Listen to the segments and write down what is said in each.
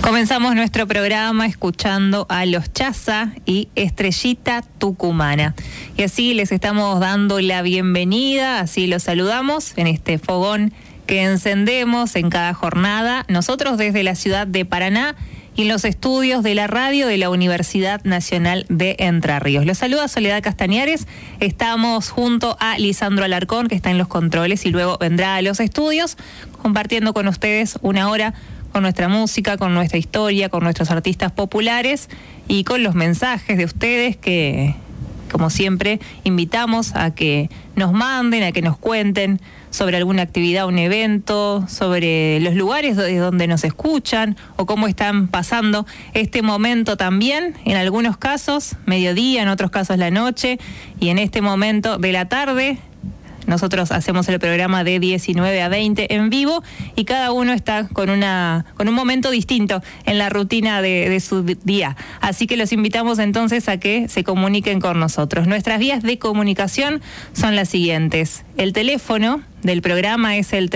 Comenzamos nuestro programa escuchando a Los Chaza y Estrellita Tucumana. Y así les estamos dando la bienvenida, así los saludamos en este fogón que encendemos en cada jornada. Nosotros desde la ciudad de Paraná y en los estudios de la radio de la Universidad Nacional de Entre Ríos. Los saluda Soledad Castañares. Estamos junto a Lisandro Alarcón, que está en los controles y luego vendrá a los estudios, compartiendo con ustedes una hora con nuestra música, con nuestra historia, con nuestros artistas populares y con los mensajes de ustedes que, como siempre, invitamos a que nos manden, a que nos cuenten sobre alguna actividad, un evento, sobre los lugares donde nos escuchan o cómo están pasando este momento también, en algunos casos mediodía, en otros casos la noche y en este momento de la tarde. Nosotros hacemos el programa de 19 a 20 en vivo y cada uno está con un momento distinto en la rutina de su día. Así que los invitamos entonces a que se comuniquen con nosotros. Nuestras vías de comunicación son las siguientes. El teléfono del programa es el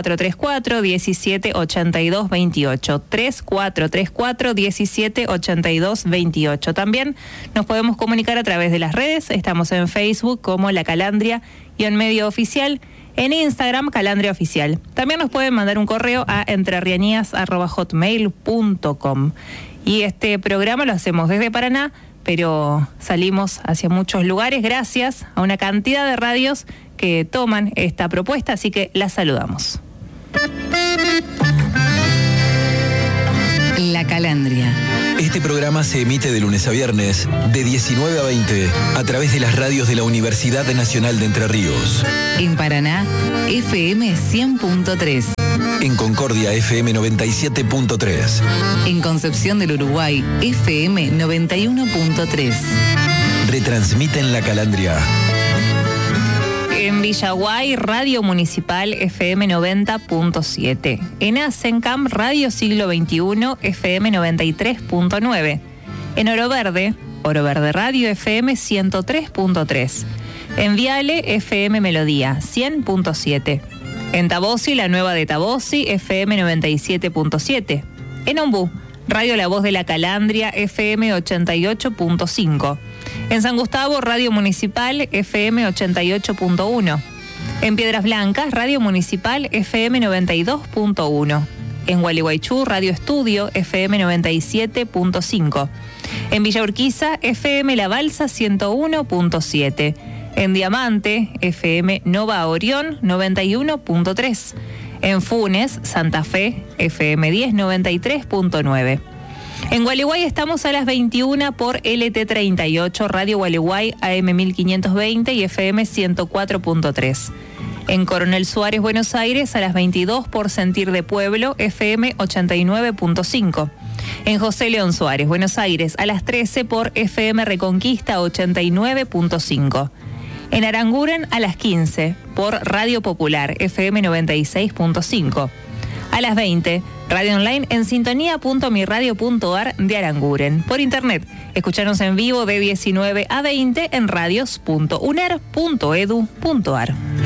3434-178228. 3434-178228. También nos podemos comunicar a través de las redes. Estamos en Facebook como La Calandria y en Medio Oficial, en Instagram Calandria Oficial. También nos pueden mandar un correo a entrerrianías@hotmail.com. Y este programa lo hacemos desde Paraná, pero salimos hacia muchos lugares gracias a una cantidad de radios que toman esta propuesta, así que las saludamos. La Calandria. Este programa se emite de lunes a viernes, de 19 a 20, a través de las radios de la Universidad Nacional de Entre Ríos. En Paraná, FM 100.3. En Concordia, FM 97.3. En Concepción del Uruguay, FM 91.3. Retransmiten La Calandria. En Villaguay, Radio Municipal FM 90.7. En Asencam, Radio Siglo XXI FM 93.9. En Oro Verde Radio FM 103.3. En Viale, FM Melodía 100.7. En Tabosi, La Nueva de Tabosi, FM 97.7. En Ombú, Radio La Voz de la Calandria, FM 88.5. En San Gustavo, Radio Municipal, FM 88.1. En Piedras Blancas, Radio Municipal, FM 92.1. En Gualeguaychú, Radio Estudio, FM 97.5. En Villa Urquiza, FM La Balsa 101.7. En Diamante, FM Nova Orión 91.3. En Funes, Santa Fe, FM 1093.9. En Gualeguay estamos a las 21 por LT38, Radio Gualeguay, AM 1520 y FM 104.3. En Coronel Suárez, Buenos Aires, a las 22 por Sentir de Pueblo, FM 89.5. En José León Suárez, Buenos Aires, a las 13 por FM Reconquista 89.5. En Aranguren, a las 15 por Radio Popular, FM 96.5. A las 20, radio online en sintonía.miradio.ar de Aranguren. Por internet, escucharnos en vivo de 19 a 20 en radios.uner.edu.ar.